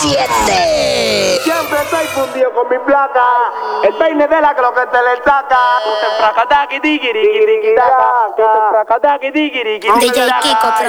7. Siempre estoy fundido con mi placa. El peine de la que lo que te le saca. DJ Kiko